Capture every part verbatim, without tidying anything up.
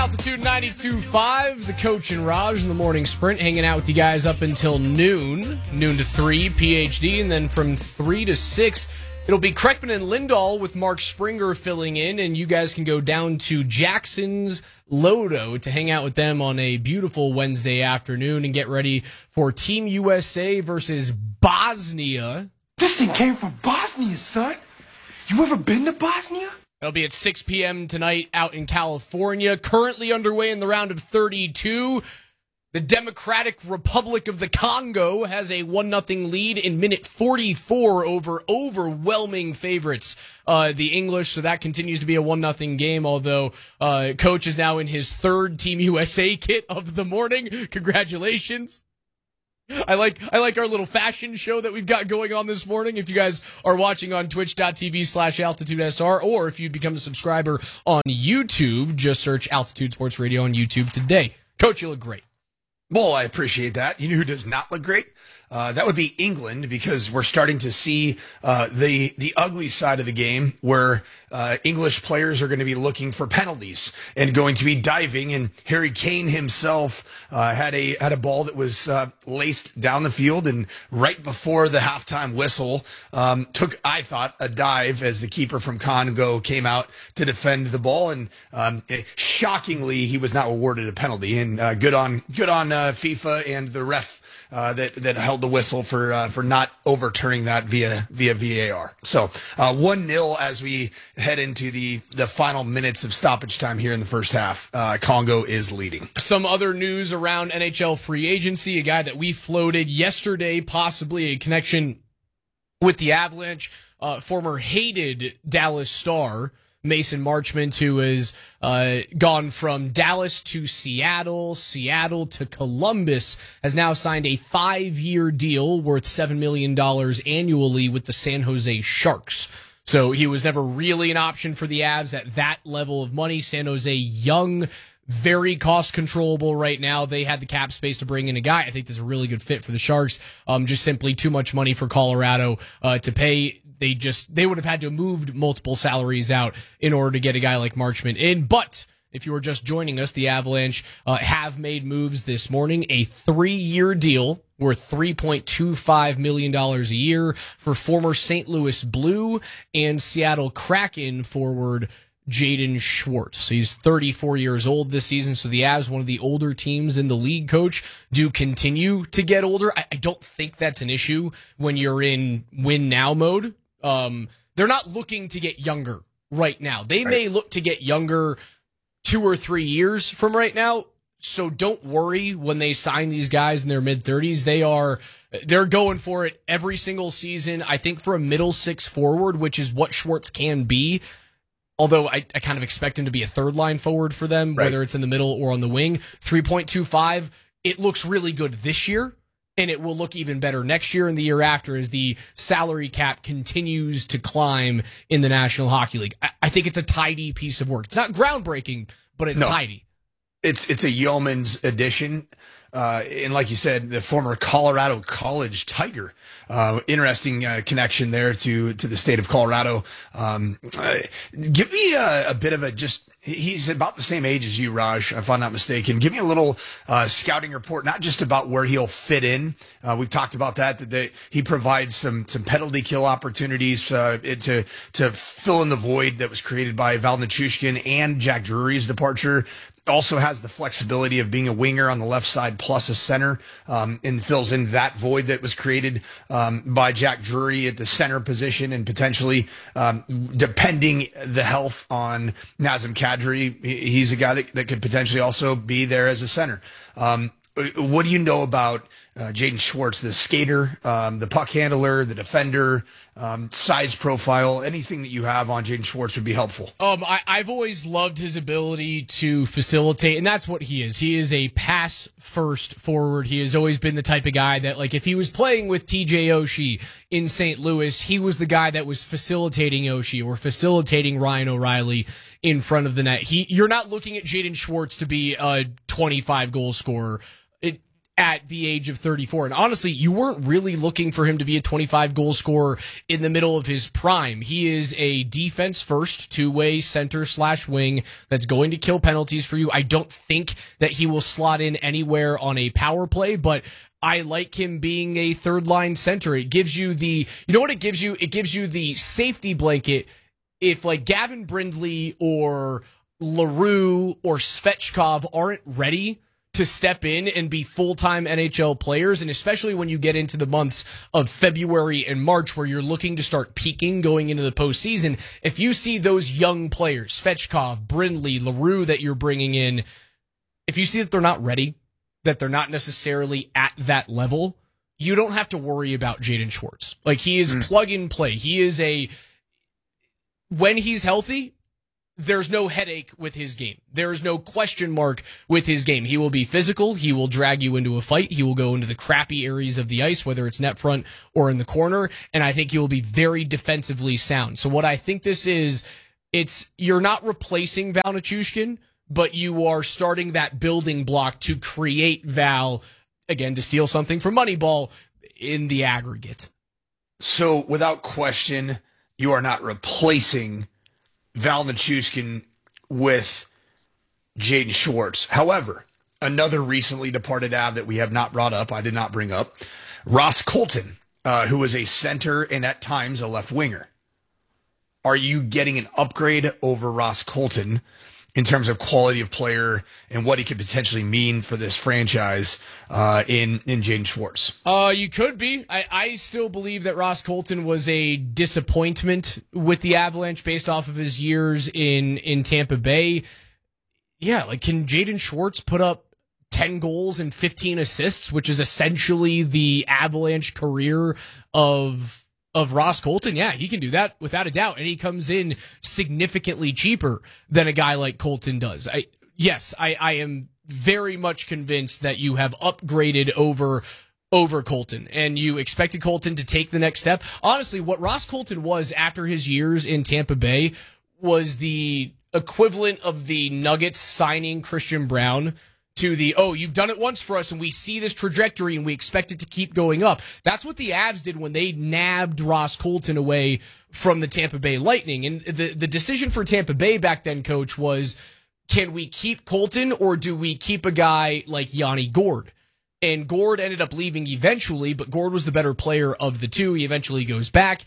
Altitude ninety-two point five, the coach and Raj in the morning sprint, hanging out with you guys up until noon, noon to three, P H D, and then from three to six, it'll be Kreckman and Lindahl with Mark Springer filling in, and you guys can go down to Jackson's Lodo to hang out with them on a beautiful Wednesday afternoon and get ready for Team U S A versus Bosnia. This thing came from Bosnia, son. You ever been to Bosnia? It'll be at six p.m. tonight out in California. Currently underway in the round of thirty-two. The Democratic Republic of the Congo has a one nothing lead in minute forty-four over overwhelming favorites, uh, the English. So that continues to be a one nothing game, although uh, Coach is now in his third Team U S A kit of the morning. Congratulations. I like I like our little fashion show that we've got going on this morning. If you guys are watching on twitch.tv slash altitude SR, or if you become a subscriber on YouTube, just search Altitude Sports Radio on YouTube today. Coach, you look great. Well, I appreciate that. You know who does not look great? Uh, that would be England, because we're starting to see uh, the the ugly side of the game, where uh, English players are going to be looking for penalties and going to be diving. And Harry Kane himself uh, had a had a ball that was uh, laced down the field, and right before the halftime whistle, um, took I thought a dive as the keeper from Congo came out to defend the ball, and um, it, shockingly he was not awarded a penalty. And uh, good on good on uh, FIFA and the ref uh, that that held the whistle for uh, for not overturning that via via V A R. So uh, one nil as we head into the the final minutes of stoppage time here in the first half. Uh, Congo is leading. Some other news around N H L free agency, a guy that we floated yesterday, possibly a connection with the Avalanche, uh, former hated Dallas Star, Mason Marchment, who has uh, gone from Dallas to Seattle, Seattle to Columbus, has now signed a five-year deal worth seven million dollars annually with the San Jose Sharks. So he was never really an option for the Avs at that level of money. San Jose, young, very cost-controllable right now. They had the cap space to bring in a guy. I think this is a really good fit for the Sharks. Um, just simply too much money for Colorado uh, to pay. They just, they would have had to have moved multiple salaries out in order to get a guy like Marchment in. But if you were just joining us, the Avalanche uh, have made moves this morning. A three-year deal worth three point two five million dollars a year for former Saint Louis Blue and Seattle Kraken forward Jaden Schwartz. He's thirty-four years old this season, so the Avs, one of the older teams in the league, Coach, do continue to get older. I, I don't think that's an issue when you're in win-now mode. Um, they're not looking to get younger right now. They right. may look to get younger two or three years from right now. So don't worry when they sign these guys in their mid-thirties. They are, they're going for it every single season. I think for a middle six forward, which is what Schwartz can be, although I, I kind of expect him to be a third-line forward for them, right. whether it's in the middle or on the wing. three point two five, it looks really good this year. And it will look even better next year and the year after as the salary cap continues to climb in the National Hockey League. I, I think it's a tidy piece of work. It's not groundbreaking, but it's no, tidy. It's it's a yeoman's addition. Uh, and like you said, the former Colorado College Tiger. Uh, interesting uh, connection there to to the state of Colorado. Um, uh, give me a, a bit of a just. He's about the same age as you, Raj, if I'm not mistaken. Give me a little uh, scouting report, not just about where he'll fit in. Uh, we've talked about that, that they, he provides some some penalty kill opportunities uh, to to fill in the void that was created by Val Nichushkin and Jack Drury's departure. Also has the flexibility of being a winger on the left side plus a center, um, and fills in that void that was created um, by Jack Drury at the center position, and potentially, um, depending the health on Nazem Kadri, he's a guy that, that could potentially also be there as a center. Um, what do you know about uh, Jaden Schwartz, the skater, um, the puck handler, the defender, um, size profile? Anything that you have on Jaden Schwartz would be helpful. Um, I, I've always loved his ability to facilitate, and that's what he is. He is a pass-first forward. He has always been the type of guy that, like, if he was playing with T J Oshie in Saint Louis, he was the guy that was facilitating Oshie or facilitating Ryan O'Reilly in front of the net. He, you're not looking at Jaden Schwartz to be a twenty-five goal scorer. It, at the age of thirty-four. And honestly, you weren't really looking for him to be a twenty-five goal scorer in the middle of his prime. He is a defense first two-way center slash wing that's going to kill penalties for you. I don't think that he will slot in anywhere on a power play, but I like him being a third line center. It gives you the, you know what it gives you? It gives you the safety blanket if like Gavin Brindley or LaRue or Svechkov aren't ready to step in and be full-time N H L players, and especially when you get into the months of February and March where you're looking to start peaking going into the postseason, if you see those young players, Svechkov, Brindley, LaRue that you're bringing in, if you see that they're not ready, that they're not necessarily at that level, you don't have to worry about Jaden Schwartz. Like, he is mm. plug and play. He is a, when he's healthy, there's no headache with his game. There's no question mark with his game. He will be physical. He will drag you into a fight. He will go into the crappy areas of the ice, whether it's net front or in the corner. And I think he will be very defensively sound. So what I think this is, it's, you're not replacing Val Nichushkin, but you are starting that building block to create Val, again, to steal something from Moneyball, in the aggregate. So without question, you are not replacing Val Nichushkin with Jaden Schwartz. However, another recently departed Av that we have not brought up, I did not bring up, Ross Colton, uh, who is a center and at times a left winger. Are you getting an upgrade over Ross Colton in terms of quality of player and what he could potentially mean for this franchise uh, in, in Jaden Schwartz? Uh, you could be. I, I still believe that Ross Colton was a disappointment with the Avalanche based off of his years in, in Tampa Bay. Yeah, like, can Jaden Schwartz put up ten goals and fifteen assists, which is essentially the Avalanche career of of Ross Colton? Yeah, he can do that without a doubt. And he comes in significantly cheaper than a guy like Colton does. I, yes, I, I am very much convinced that you have upgraded over, over Colton, and you expected Colton to take the next step. Honestly, what Ross Colton was after his years in Tampa Bay was the equivalent of the Nuggets signing Christian Brown to the, oh, you've done it once for us and we see this trajectory and we expect it to keep going up. That's what the Avs did when they nabbed Ross Colton away from the Tampa Bay Lightning. And the, the decision for Tampa Bay back then, Coach, was, can we keep Colton or do we keep a guy like Yanni Gourde? And Gourde ended up leaving eventually, but Gourde was the better player of the two. He eventually goes back.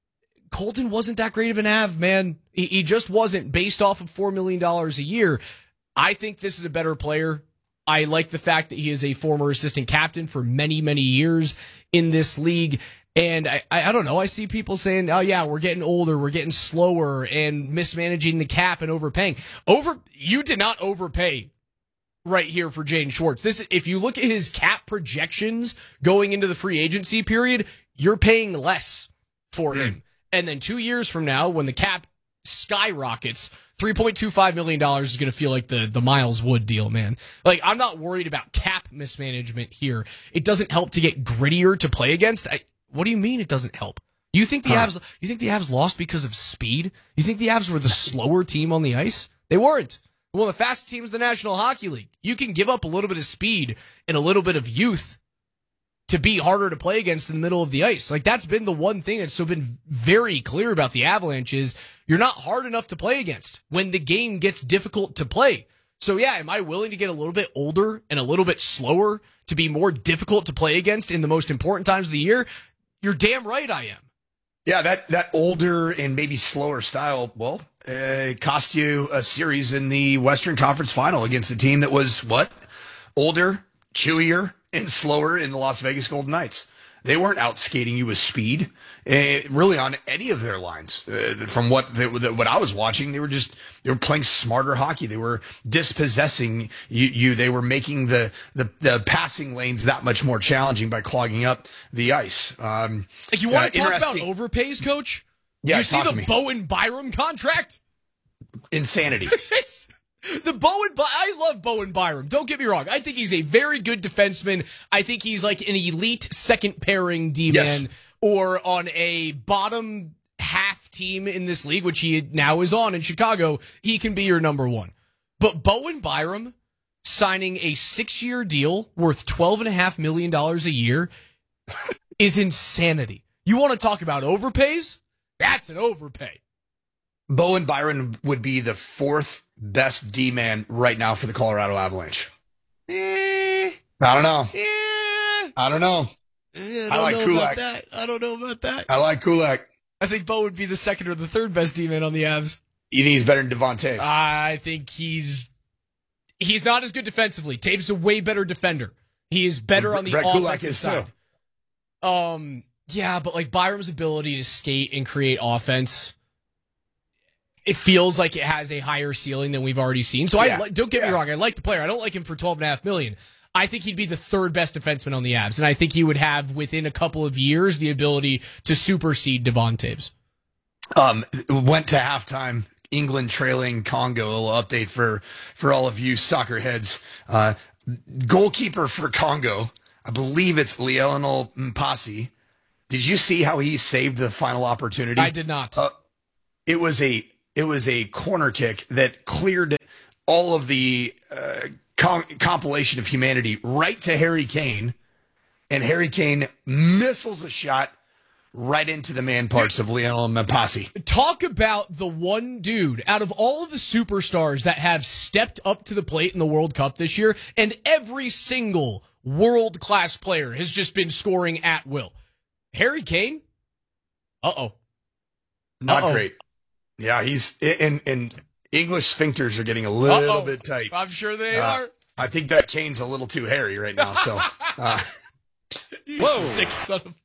Colton wasn't that great of an Av, man. He, he just wasn't, based off of four million dollars a year. I think this is a better player. I like the fact that he is a former assistant captain for many, many years in this league. And I, I, I don't know, I see people saying, oh yeah, we're getting older, we're getting slower and mismanaging the cap and overpaying. Over, you did not overpay right here for Jaden Schwartz. This, if you look at his cap projections going into the free agency period, you're paying less for mm. him. And then two years from now, when the cap skyrockets, three point two five million dollars is going to feel like the, the Miles Wood deal, man. Like, I'm not worried about cap mismanagement here. It doesn't help to get grittier to play against. I, what do you mean it doesn't help? You think the huh. Avs, you think the Avs lost because of speed? You think the Avs were the slower team on the ice? They weren't. One of the fastest teams in the National Hockey League. You can give up a little bit of speed and a little bit of youth to be harder to play against in the middle of the ice. Like, that's been the one thing that's so been very clear about the Avalanche is you're not hard enough to play against when the game gets difficult to play. So yeah, am I willing to get a little bit older and a little bit slower to be more difficult to play against in the most important times of the year? You're damn right I am. Yeah, that, that older and maybe slower style, well, uh, it cost you a series in the Western Conference Final against a team that was, what? Older, chewier, and slower in the Las Vegas Golden Knights. They weren't out skating you with speed, uh, really on any of their lines. Uh, from what they, what I was watching, they were just they were playing smarter hockey. They were dispossessing you. you. They were making the, the the passing lanes that much more challenging by clogging up the ice. Um, like you want to uh, talk about overpays, Coach? Yeah, Did you see the Bowen Byram contract? Insanity. It's, The Bowen, I love Bowen Byram. Don't get me wrong. I think he's a very good defenseman. I think he's like an elite second pairing D-man yes. or on a bottom half team in this league, which he now is on in Chicago. He can be your number one. But Bowen Byram signing a six-year deal worth twelve point five million dollars a year is insanity. You want to talk about overpays? That's an overpay. Bowen Byron would be the fourth best D-man right now for the Colorado Avalanche. Eh, I don't know. eh, I don't know. I, don't I like know Kulak. about that. I don't know about that. I like Kulak. I think Bo would be the second or the third best D-man on the Avs. You think he's better than Devon Taves? I think he's he's not as good defensively. Taves is a way better defender. He is better on the Brett Kulak offensive is side. too. Um, yeah, but like Byram's ability to skate and create offense, it feels like it has a higher ceiling than we've already seen. So Yeah. I don't get Yeah. me wrong, I like the player. I don't like him for twelve and a half million. I think he'd be the third best defenseman on the Avs, and I think he would have within a couple of years the ability to supersede Devon Taves. Um, went to halftime. England trailing Congo. A little update for for all of you soccer heads. Uh, goalkeeper for Congo, I believe it's Lionel Mpasi. Did you see how he saved the final opportunity? I did not. Uh, it was a it was a corner kick that cleared all of the uh, com- compilation of humanity right to Harry Kane, and Harry Kane missiles a shot right into the man parts of Lionel Mpasi. Talk about the one dude out of all of the superstars that have stepped up to the plate in the World Cup this year, and every single world-class player has just been scoring at will. Harry Kane? Uh-oh. Not Uh-oh. great. Yeah, he's and and English sphincters are getting a little Uh-oh. bit tight. I'm sure they Uh, are. I think that Kane's a little too hairy right now. So, uh, You sick son of...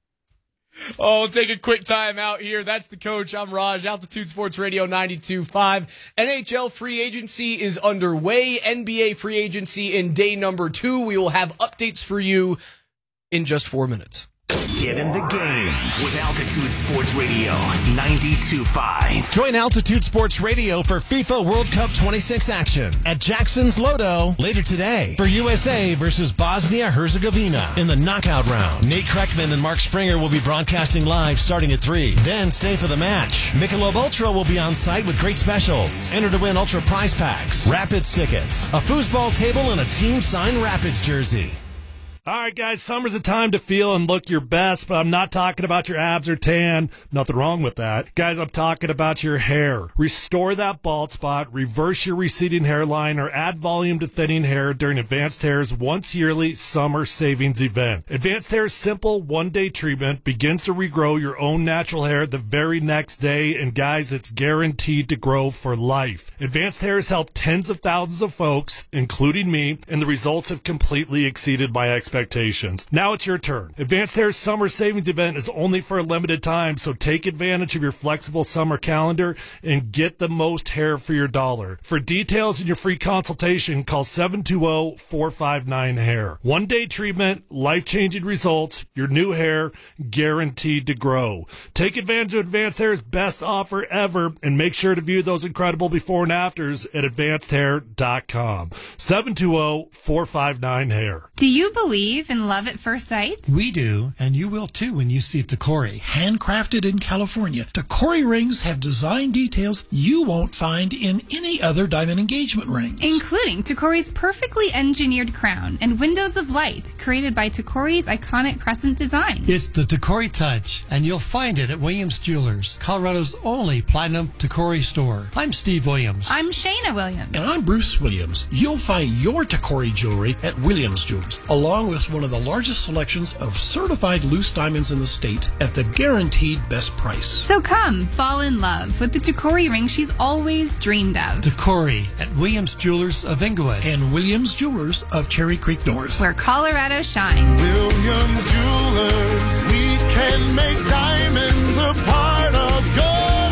Oh, we'll take a quick time out here. That's the coach. I'm Raj. Altitude Sports Radio ninety-two point five. N H L free agency is underway. N B A free agency in day number two. We will have updates for you in just four minutes. Get in the game with Altitude Sports Radio ninety-two point five. Join Altitude Sports Radio for FIFA World Cup twenty-six action at Jackson's Lodo later today for U S A versus Bosnia-Herzegovina in the knockout round. Nate Kreckman and Mark Springer will be broadcasting live starting at three. Then stay for the match. Michelob Ultra will be on site with great specials. Enter to win Ultra prize packs, Rapids tickets, a foosball table, and a team signed Rapids jersey. All right, guys, summer's a time to feel and look your best, but I'm not talking about your abs or tan. Nothing wrong with that. Guys, I'm talking about your hair. Restore that bald spot, reverse your receding hairline, or add volume to thinning hair during Advanced Hair's once yearly summer savings event. Advanced Hair's simple one-day treatment begins to regrow your own natural hair the very next day, and guys, it's guaranteed to grow for life. Advanced Hair has helped tens of thousands of folks, including me, and the results have completely exceeded my expectations. Expectations. Now it's your turn. Advanced Hair's summer savings event is only for a limited time, so take advantage of your flexible summer calendar and get the most hair for your dollar. For details and your free consultation, call seven two zero, four five nine, hair. One day treatment, life-changing results, your new hair guaranteed to grow. Take advantage of Advanced Hair's best offer ever and make sure to view those incredible before and afters at advanced hair dot com. seven two zero, four five nine, hair. Do you believe in love at first sight? We do, and you will too when you see Tacori. Handcrafted in California, Tacori rings have design details you won't find in any other diamond engagement ring. Including Tacori's perfectly engineered crown and windows of light created by Tacori's iconic crescent design. It's the Tacori touch, and you'll find it at Williams Jewelers, Colorado's only platinum Tacori store. I'm Steve Williams. I'm Shayna Williams. And I'm Bruce Williams. You'll find your Tacori jewelry at Williams Jewelers, along with one of the largest selections of certified loose diamonds in the state at the guaranteed best price. So come, fall in love with the Tacori ring she's always dreamed of. Tacori at Williams Jewelers of Inglewood and Williams Jewelers of Cherry Creek North, where Colorado shines. Williams Jewelers, we can make diamonds a part of your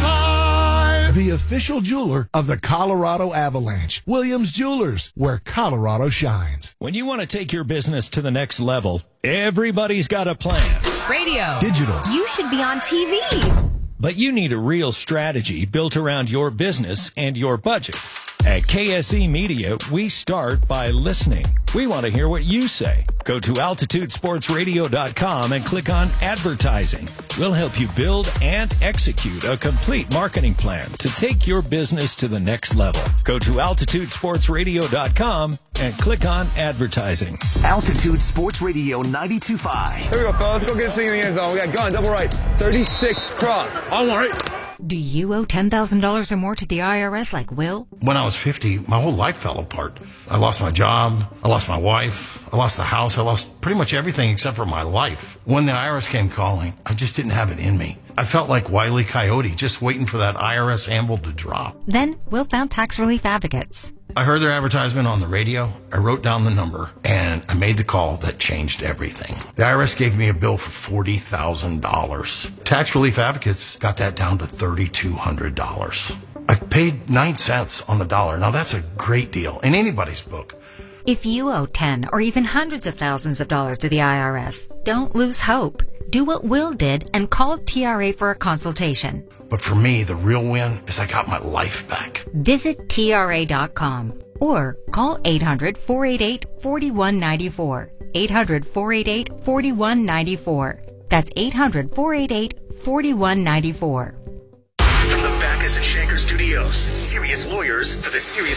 life. The official jeweler of the Colorado Avalanche. Williams Jewelers, where Colorado shines. When you want to take your business to the next level, everybody's got a plan. Radio. Digital. You should be on T V. But you need a real strategy built around your business and your budget. At K S E Media, we start by listening. We want to hear what you say. Go to altitude sports radio dot com and click on advertising. We'll help you build and execute a complete marketing plan to take your business to the next level. Go to altitude sports radio dot com and click on advertising. Altitude Sports Radio ninety-two point five. Here we go, fellas. Let's go get this thing in the end zone. We got gun, double right. thirty-six cross. On one right. Do you owe ten thousand dollars or more to the I R S like Will? When I was fifty, my whole life fell apart. I lost my job. I lost my wife. I lost the house. I lost pretty much everything except for my life. When the I R S came calling, I just didn't have it in me. I felt like Wile E. Coyote, just waiting for that I R S anvil to drop. Then Will found Tax Relief Advocates. I heard their advertisement on the radio. I wrote down the number, and I made the call that changed everything. The I R S gave me a bill for forty thousand dollars. Tax Relief Advocates got that down to three thousand two hundred dollars. I've paid nine cents on the dollar. Now, that's a great deal in anybody's book. If you owe ten or even hundreds of thousands of dollars to the I R S, don't lose hope. Do what Will did and call T R A for a consultation. But for me, the real win is I got my life back. Visit T R A dot com or call eight hundred, four eight eight, four one nine four. eight hundred, four eight eight, four one nine four. That's eight hundred, four eight eight, four one nine four. From the Backus and Shanker Studios, serious lawyers for the serious